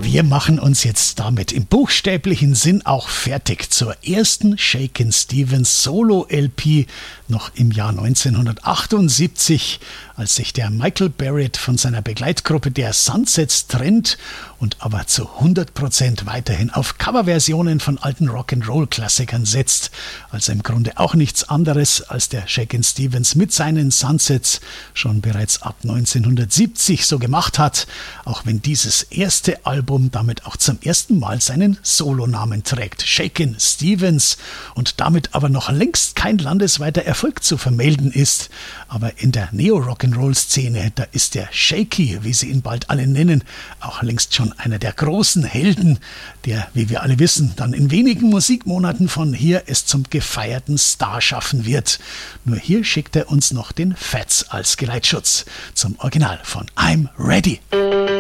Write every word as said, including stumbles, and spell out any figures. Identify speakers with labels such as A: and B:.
A: Wir machen uns jetzt damit im buchstäblichen Sinn auch fertig zur ersten Shakin' Stevens Solo-L P, noch im Jahr neunzehnhundertachtundsiebzig, als sich der Michael Barrett von seiner Begleitgruppe der Sunsets trennt und aber zu hundert Prozent weiterhin auf Coverversionen von alten Rock'n'Roll-Klassikern setzt. Also im Grunde auch nichts anderes, als der Shakin' Stevens mit seinen Sunsets schon bereits ab neunzehnhundertsiebzig so gemacht hat, auch wenn dieses erste Album damit auch zum ersten Mal seinen Solonamen trägt, Shakin' Stevens, und damit aber noch längst kein landesweiter Erfolg zu vermelden ist. Aber in der Neo-Rock'n'Roll-Szene, da ist der Shaky, wie sie ihn bald alle nennen, auch längst schon einer der großen Helden, der, wie wir alle wissen, dann in wenigen Musikmonaten von hier es zum gefeierten Star schaffen wird. Nur hier schickt er uns noch den Fats als Geleitschutz zum Original von I'm Ready.